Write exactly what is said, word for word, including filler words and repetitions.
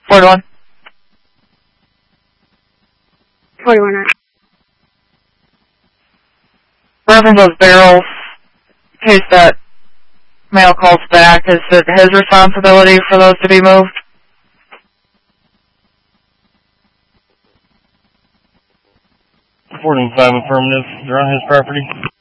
forty-one. forty-one. Reverend those barrels, in case that male calls back, is it his responsibility for those to be moved? forty-five affirmative. They're on his property.